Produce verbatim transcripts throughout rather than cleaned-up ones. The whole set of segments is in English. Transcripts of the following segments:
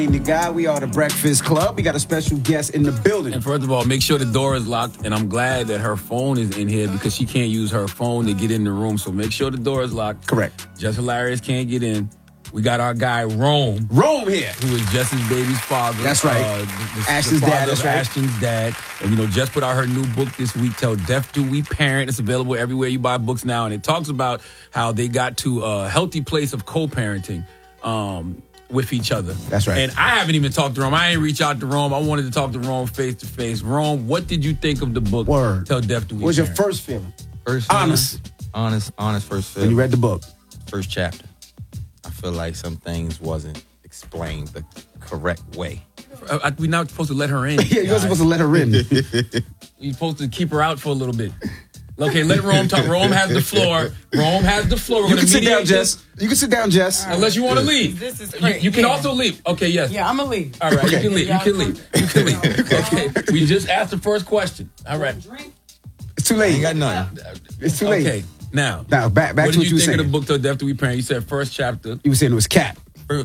The guy, we are the Breakfast Club. We got a special guest in the building. And first of all, make sure the door is locked. And I'm glad that her phone is in here because she can't use her phone to get in the room. So make sure the door is locked. Correct. Just Hilarious can't get in. We got our guy Rome. Rome here. Who is Jess's baby's father. That's right. Uh, the, the, Ashton's the dad, that's right. Ashton's dad. And, you know, Jess put out her new book this week, Tell Deaf Do We Parent. It's available everywhere you buy books now. And it talks about how they got to a healthy place of co-parenting. Um... with each other. That's right. And I haven't even talked to Rome. I ain't reach out to Rome. I wanted to talk to Rome face to face. Rome, what did you think of the book? Word. Tell Deaf Do We What was your Parent? first feeling? First honest. feeling, honest, honest first feeling. When you read the book? First chapter. I feel like some things wasn't explained the correct way. Uh, I, we're not supposed to let her in. Yeah, you're supposed to let her in. You're supposed to keep her out for a little bit. Okay, let Rome talk. Rome has the floor. Rome has the floor. We're You gonna can sit down, mediate Jess. this. You can sit down, Jess. Unless you want to leave. This is You, crazy. you can Yeah. also leave. Okay, yes. Yeah, I'm gonna leave. All right, Okay. you can leave. You can leave. You can leave. Okay, we just asked the first question. All right. Drink. It's too I late. ain't got nothing. It's too late. Okay, now. Now, back, back what to did what you you were think saying. of the book, Till Deaf Do We Parent? You said first chapter. You were saying it was Cap.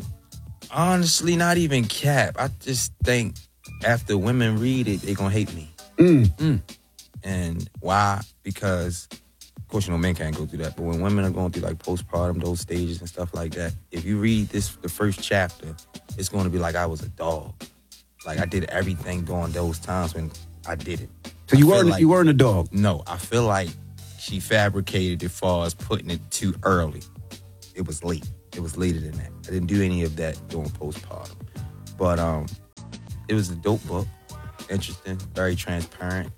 Honestly, not even cap. I just think after women read it, they gonna hate me. Mm. Mm. And why? Because, of course, you know, men can't go through that. But when women are going through like postpartum, those stages and stuff like that, if you read this, the first chapter, it's going to be like I was a dog. Like I did everything during those times when I did it. So you I feel weren't like- you weren't a dog. No, I feel like she fabricated it as far as putting it too early. It was late. It was later than that. I didn't do any of that during postpartum. But um, it was a dope book. Interesting, very transparent.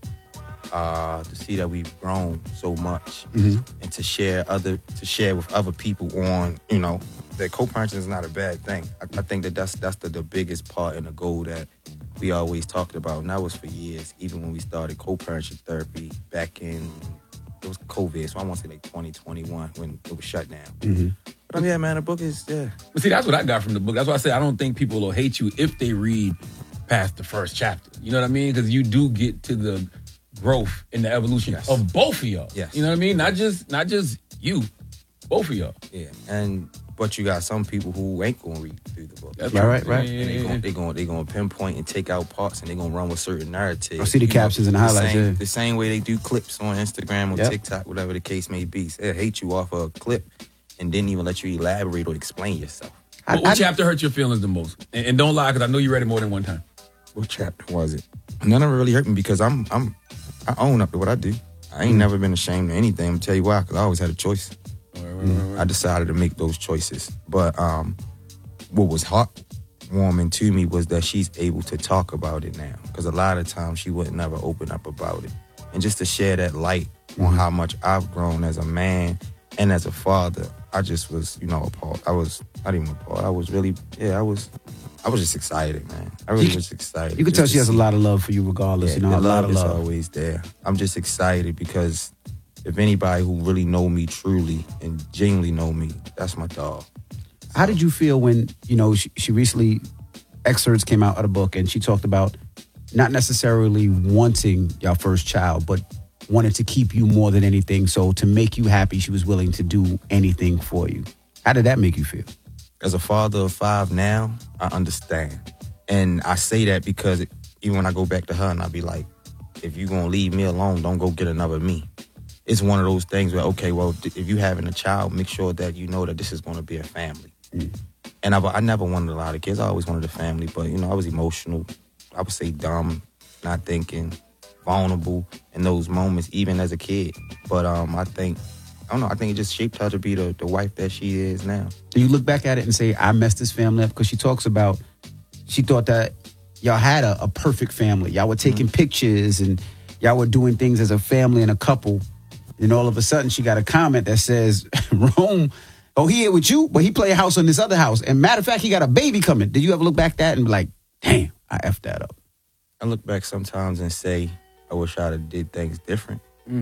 Uh, to see that we've grown so much Mm-hmm. and to share other to share with other people on, you know, that co-parenting is not a bad thing. I, I think that that's that's the, the biggest part and the goal that we always talked about, and that was for years. Even when we started co-parenting therapy back in, it was COVID, so I want to say like twenty twenty-one when it was shut down. Mm-hmm. But um, yeah, man, the book is yeah. But see, that's what I got from the book. That's why I say I don't think people will hate you if they read past the first chapter. You know what I mean? Because you do get to the growth and the evolution Yes. of both of y'all. Yes. You know what I mean? Not just not just you, both of y'all. Yeah, and but you got some people who ain't gonna read through the book. That's Right, right, right. Yeah, And yeah, they yeah. gonna they gonna they gonna pinpoint and take out parts, and they gonna run with certain narratives. I see the You captions and the highlights, Same, yeah. The same way they do clips on Instagram or Yep. TikTok, whatever the case may be. They hate you off of a clip and didn't even let you elaborate or explain yourself. I- What, what I- chapter hurt your feelings the most? And, and don't lie, because I know you read it more than one time. What chapter was it? None of it really hurt me because I'm I'm I own up to what I do. I ain't Mm. never been ashamed of anything. I'm gonna tell you why, because I always had a choice. I decided to make those choices. But um, what was heartwarming to me was that she's able to talk about it now. Because a lot of times she would never open up about it. And just to share that light on how much I've grown as a man and as a father, I just was, you know, appalled. I was not even appalled. I was really, yeah, I was, I was just excited, man. I really You- was excited. You can just tell to she has a see- lot of love for you regardless. yeah, you know, the a lot love of is love. always there. I'm just excited because if anybody who really know me truly and genuinely know me, that's my dog. How did you feel when, you know, she, she recently, excerpts came out of the book and she talked about not necessarily wanting your first child, but wanted to keep you more than anything. So to make you happy, she was willing to do anything for you. How did that make you feel? As a father of five now, I understand. And I say that because it, even when I go back to her and I be like, if you going to leave me alone, don't go get another me. It's one of those things where, okay, well, if you having a child, make sure that you know that this is going to be a family. Mm. And I, I never wanted a lot of kids. I always wanted a family, but, you know, I was emotional. I would say dumb, not thinking, vulnerable in those moments, even as a kid. But um, I think, I don't know, I think it just shaped her to be the, the wife that she is now. Do you look back at it and say, I messed this family up? Because she talks about, she thought that y'all had a, a perfect family. Y'all were taking Mm-hmm. pictures and y'all were doing things as a family and a couple. And all of a sudden she got a comment that says, Rome, oh, he here with you, but he play a house on this other house. And matter of fact, he got a baby coming. Did you ever look back at that and be like, damn, I effed that up? I look back sometimes and say, I wish I'd have did things different. Mm.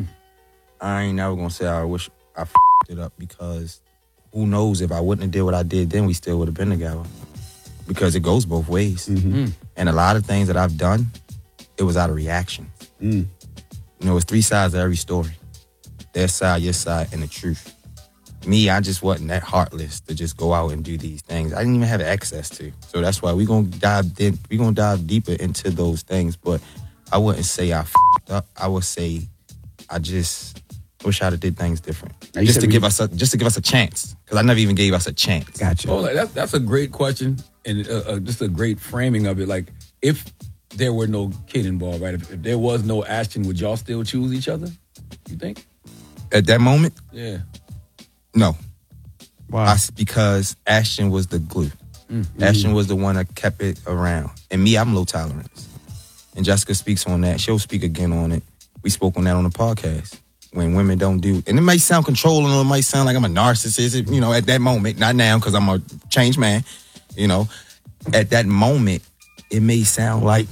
I ain't never gonna say I wish I f***ed it up because who knows if I wouldn't have did what I did then we still would have been together. Because it goes both ways. Mm. And a lot of things that I've done, it was out of reaction. Mm. You know, it's three sides of every story. Their side, your side, and the truth. me, I just wasn't that heartless to just go out and do these things. I didn't even have access to. So that's why we're going to dive in, we're going to dive deeper into those things. But I wouldn't say I f***ed up. I would say I just wish I'd have did things different. Now, you just said to we- give us a, just to give us a chance. Because I never even gave us a chance. Gotcha. Oh, like, that, that's a great question, and uh, uh, just a great framing of it. Like, if there were no kid involved, right? If, if there was no Ashton, would y'all still choose each other? You think? At that moment, Yeah. no. Wow. I, because Ashton was the glue. Mm-hmm. Ashton was the one that kept it around. And me, I'm low tolerance. And Jessica speaks on that. She'll speak again on it. We spoke on that on the podcast. When women don't do, and it might sound controlling or it might sound like I'm a narcissist, you know, at that moment, not now because I'm a changed man, you know. At that moment, it may sound like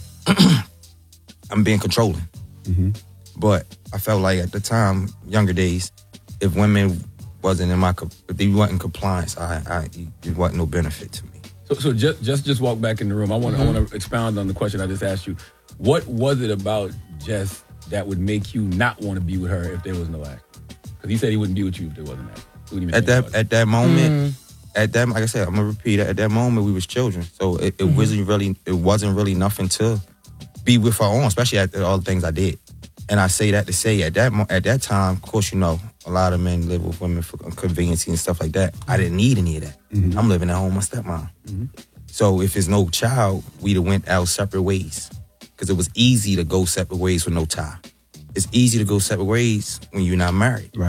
I'm being controlling. Mm-hmm. But I felt like at the time, younger days, if women wasn't in my, if they wasn't compliance, I, I, it wasn't no benefit to me. So, so just just just walk back in the room. I want Mm-hmm. I want to expound on the question I just asked you. What was it about Jess that would make you not want to be with her if there was no act? Because he said he wouldn't be with you if there wasn't act. He wouldn't even At think that about it. at that moment, at that like I said, I'm gonna repeat it. At that moment, we was children, so it, it wasn't really it wasn't really nothing to be with her on, especially after all the things I did. And I say that to say at that mo- at that time, of course, you know, a lot of men live with women for convenience and stuff like that. I didn't need any of that. I'm living at home with my stepmom. So if there's no child, we'd have went our separate ways because it was easy to go separate ways with no tie. It's easy to go separate ways when you're not married. Right.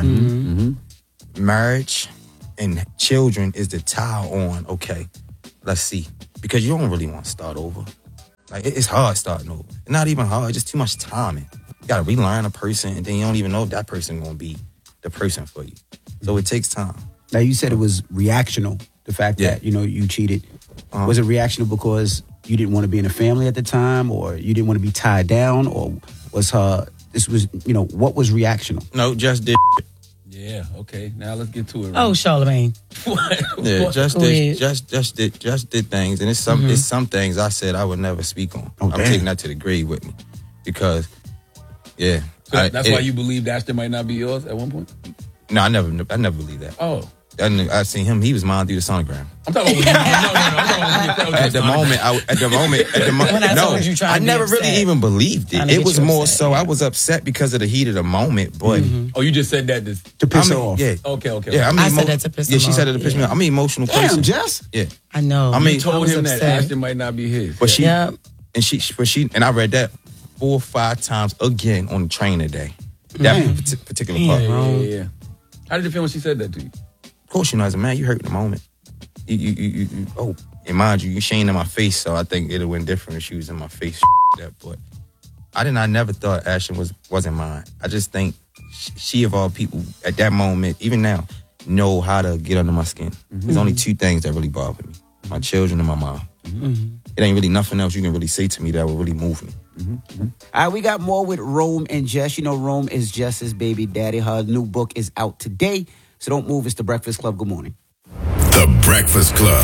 Marriage and children is the tie on, okay, let's see. Because you don't really want to start over. Like, it- it's hard starting over. Not even hard, just too much timing. You got to relearn a person, and then you don't even know if that person going to be the person for you. So it takes time. Now, you said it was reactional, the fact Yeah. that, you know, you cheated. Uh-huh. Was it reactional because you didn't want to be in a family at the time, or you didn't want to be tied down, or was her, this was, you know, what was reactional? No, just did. Yeah. Okay. Now let's get to it. Oh, Charlemagne. Yeah, just Go did, ahead. just just did just did things, and it's some it's some things I said I would never speak on. Oh, I'm damn. taking that to the grave with me, because yeah, So I- that's it- why you believed Ashton might not be yours at one point. No, I never I never believed that. Oh, I, knew- I seen him; he was mine through the sonogram. I'm talking about when you, no, no, no. I'm talking about when you felt At the your moment, I, at the moment, at the moment, When I no, told you trying I to be never upset. really even believed Trying it. to It get was you more upset, so yeah. I was upset because of the heat of the moment, but Oh, you just said that. This, To piss I mean, her off. yeah, okay, okay. yeah. I, mean, I said emo- that to piss Yeah, him she off, said it to piss me yeah. off. I'm an emotional Damn, person. Jess. Yeah, I know. I mean, You told was him that upset. Ashton might not be his. but she Yeah. and she, but she and I read that four or five times again on the train today. That parti- particular part. yeah, yeah, yeah, yeah. How did it feel when she said that to you? Of course, you know, as a man, you hurt in the moment. You, you, you, you, you oh, and mind you, you shame in my face, so I think it'd have went different if she was in my face. That, but I didn't. I never thought Ashton was wasn't mine. I just think she, she of all people at that moment, even now, know how to get under my skin. There's only two things that really bother me: my children and my mom. It ain't really nothing else you can really say to me that would really move me. All right, we got more with Rome and Jess. You know, Rome is Jess's baby daddy. Her new book is out today. So don't move. It's The Breakfast Club. Good morning. The Breakfast Club.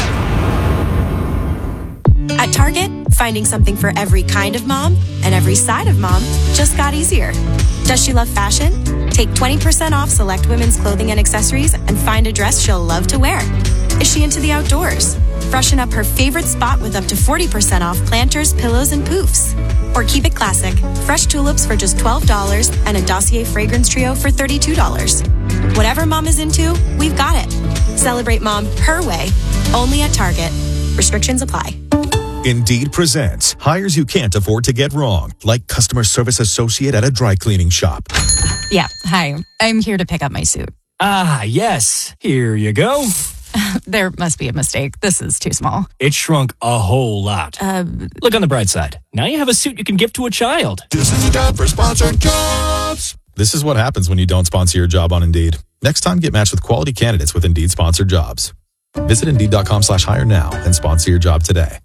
At Target, finding something for every kind of mom and every side of mom just got easier. Does she love fashion? Take twenty percent off select women's clothing and accessories and find a dress she'll love to wear. Is she into the outdoors? Freshen up her favorite spot with up to forty percent off planters, pillows, and poofs. Or keep it classic. Fresh tulips for just twelve dollars and a Dossier fragrance trio for thirty-two dollars. Whatever mom is into, we've got it. Celebrate mom her way, only at Target. Restrictions apply. Indeed presents hires you can't afford to get wrong, like customer service associate at a dry cleaning shop. Yeah, hi. I'm here to pick up my suit. Ah, yes. Here you go. There must be a mistake. This is too small. It shrunk a whole lot. Uh, Look on the bright side. Now you have a suit you can give to a child. This is the time for sponsored jobs. This is what happens when you don't sponsor your job on Indeed. Next time, get matched with quality candidates with Indeed sponsored jobs. Visit Indeed.com slash hire now and sponsor your job today.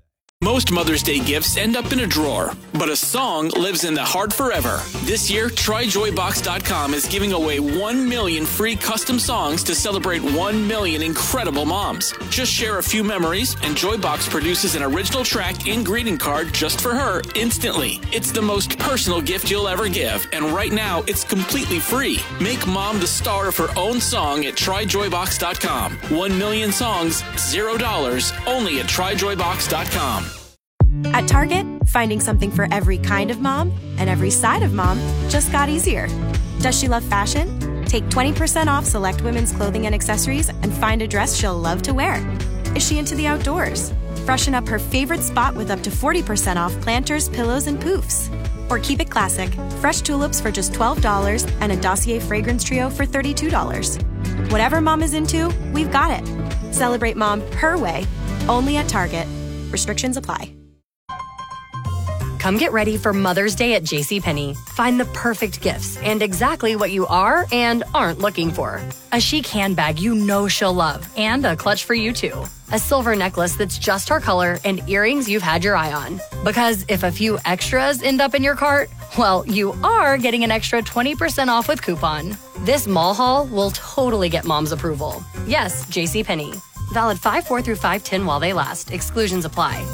Most Mother's Day gifts end up in a drawer, but a song lives in the heart forever. This year, try joy box dot com is giving away one million free custom songs to celebrate one million incredible moms. Just share a few memories, and Joybox produces an original track and greeting card just for her instantly. It's the most personal gift you'll ever give, and right now, it's completely free. Make mom the star of her own song at try joy box dot com. One million songs, zero dollars, only at try joy box dot com. At Target, finding something for every kind of mom and every side of mom just got easier. Does she love fashion? Take twenty percent off select women's clothing and accessories and find a dress she'll love to wear. Is she into the outdoors? Freshen up her favorite spot with up to forty percent off planters, pillows, and poofs. Or keep it classic, fresh tulips for just twelve dollars and a Dossier fragrance trio for thirty-two dollars. Whatever mom is into, we've got it. Celebrate mom her way, only at Target. Restrictions apply. Come get ready for Mother's Day at JCPenney. Find the perfect gifts and exactly what you are and aren't looking for. A chic handbag you know she'll love and a clutch for you too. A silver necklace that's just her color and earrings you've had your eye on. Because if a few extras end up in your cart, well, you are getting an extra twenty percent off with coupon. This mall haul will totally get mom's approval. Yes, JCPenney. Valid five four through five ten while they last. Exclusions apply.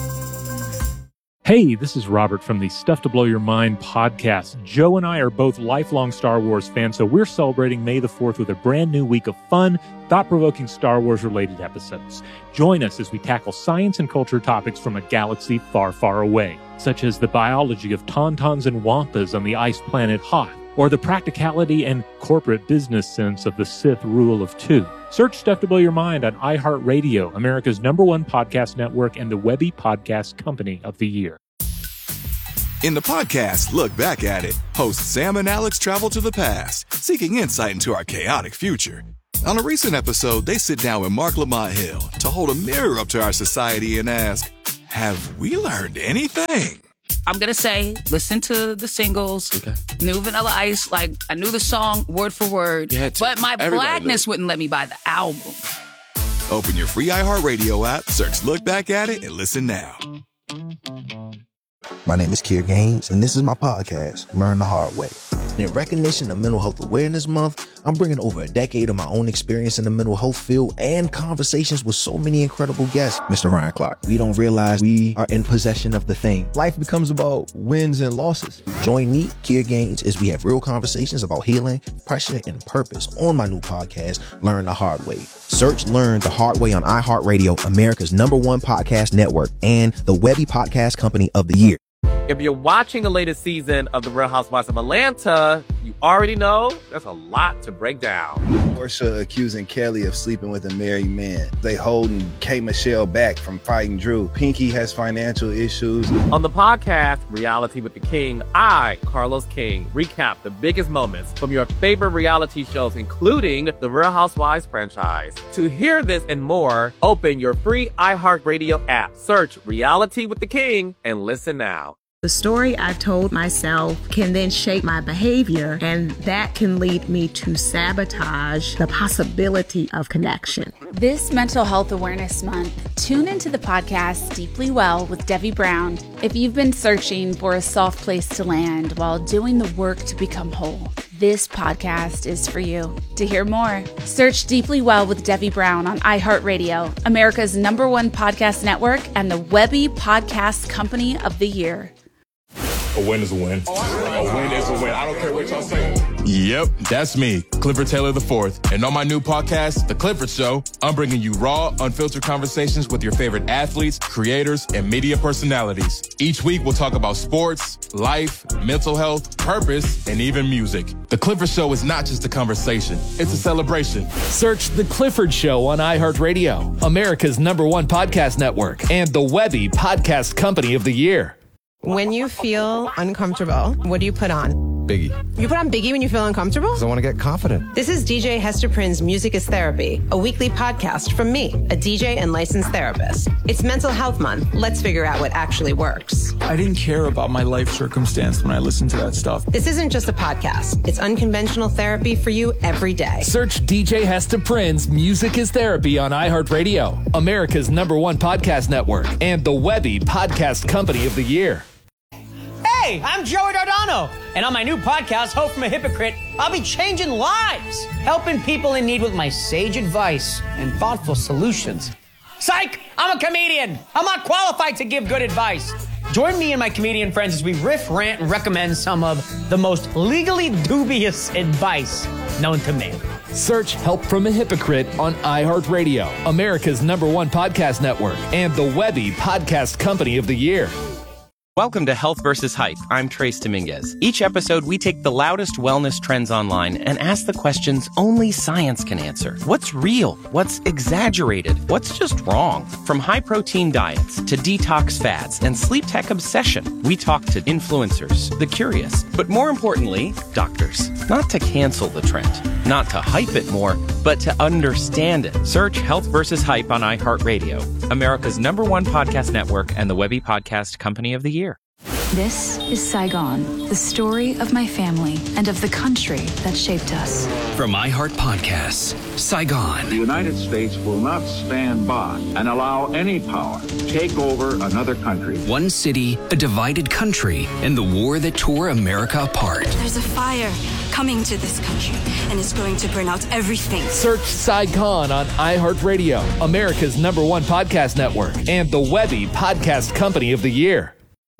Hey, this is Robert from the Stuff to Blow Your Mind podcast. Joe and I are both lifelong Star Wars fans, so we're celebrating May the fourth with a brand new week of fun, thought-provoking Star Wars-related episodes. Join us as we tackle science and culture topics from a galaxy far, far away, such as the biology of tauntauns and wampas on the ice planet Hoth, or the practicality and corporate business sense of the Sith rule of two. Search Stuff to Blow Your Mind on iHeartRadio, America's number one podcast network and the Webby Podcast Company of the Year. In the podcast, Look Back at It, hosts Sam and Alex travel to the past, seeking insight into our chaotic future. On a recent episode, they sit down with Mark Lamont Hill to hold a mirror up to our society and ask, have we learned anything? I'm going to say, listen to the singles, okay. New Vanilla Ice, like, I knew the song word for word, but my Everybody blackness knew. Wouldn't let me buy the album. Open your free iHeartRadio app, search Look Back at It, and listen now. My name is Kier Gaines, and this is my podcast, Learn the Hard Way. In recognition of Mental Health Awareness Month, I'm bringing over a decade of my own experience in the mental health field and conversations with so many incredible guests. Mister Ryan Clark, we don't realize we are in possession of the thing. Life becomes about wins and losses. Join me, Kier Gaines, as we have real conversations about healing, pressure, and purpose on my new podcast, Learn the Hard Way. Search Learn the Hard Way on iHeartRadio, America's number one podcast network, and the Webby Podcast Company of the Year. If you're watching the latest season of The Real Housewives of Atlanta, you already know there's a lot to break down. Porsha accusing Kelly of sleeping with a married man. They holding K. Michelle back from fighting Drew. Pinky has financial issues. On the podcast, Reality with the King, I, Carlos King, recap the biggest moments from your favorite reality shows, including the Real Housewives franchise. To hear this and more, open your free iHeartRadio app. Search Reality with the King and listen now. The story I've told myself can then shape my behavior, and that can lead me to sabotage the possibility of connection. This Mental Health Awareness Month, tune into the podcast Deeply Well with Debbie Brown if you've been searching for a soft place to land while doing the work to become whole. This podcast is for you. To hear more, search Deeply Well with Debbie Brown on iHeartRadio, America's number one podcast network and the Webby Podcast Company of the Year. A win is a win. A win is a win. I don't care what y'all say. Yep, that's me, Clifford Taylor the fourth. And on my new podcast, The Clifford Show, I'm bringing you raw, unfiltered conversations with your favorite athletes, creators, and media personalities. Each week, we'll talk about sports, life, mental health, purpose, and even music. The Clifford Show is not just a conversation. It's a celebration. Search The Clifford Show on iHeartRadio, America's number one podcast network, and the Webby Podcast Company of the Year. When you feel uncomfortable, what do you put on? Biggie. You put on Biggie when you feel uncomfortable? Because I want to get confident. This is D J Hester Prynne's Music is Therapy, a weekly podcast from me, a D J and licensed therapist. It's Mental Health Month. Let's figure out what actually works. I didn't care about my life circumstance when I listened to that stuff. This isn't just a podcast. It's unconventional therapy for you every day. Search D J Hester Prynne's Music is Therapy on iHeartRadio, America's number one podcast network, and the Webby Podcast Company of the Year. Hey, I'm Joey Dardano, and on my new podcast, Hope from a Hypocrite, I'll be changing lives, helping people in need with my sage advice and thoughtful solutions. Psych! I'm a comedian. I'm not qualified to give good advice. Join me and my comedian friends as we riff, rant, and recommend some of the most legally dubious advice known to man. Search Help from a Hypocrite on iHeartRadio, America's number one podcast network, and the Webby Podcast Company of the Year. Welcome to Health versus Hype. I'm Trace Dominguez. Each episode, we take the loudest wellness trends online and ask the questions only science can answer. What's real? What's exaggerated? What's just wrong? From high-protein diets to detox fads and sleep tech obsession, we talk to influencers, the curious, but more importantly, doctors. Not to cancel the trend, not to hype it more, but to understand it. Search Health versus Hype on iHeartRadio, America's number one podcast network and the Webby Podcast Company of the Year. This is Saigon, the story of my family and of the country that shaped us. From iHeart Podcasts, Saigon. The United States will not stand by and allow any power to take over another country. One city, a divided country, and the war that tore America apart. There's a fire coming to this country, and it's going to burn out everything. Search Saigon on iHeartRadio, America's number one podcast network, and the Webby Podcast Company of the Year.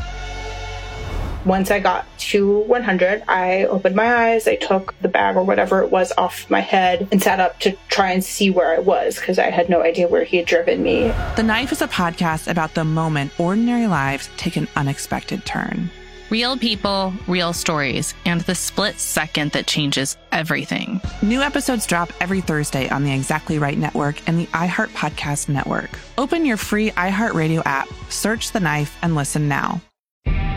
Once I got to one hundred, I opened my eyes, I took the bag or whatever it was off my head and sat up to try and see where I was because I had no idea where he had driven me. The Knife is a podcast about the moment ordinary lives take an unexpected turn. Real people, real stories, and the split second that changes everything. New episodes drop every Thursday on the Exactly Right Network and the iHeart Podcast Network. Open your free iHeartRadio app, search The Knife, and listen now.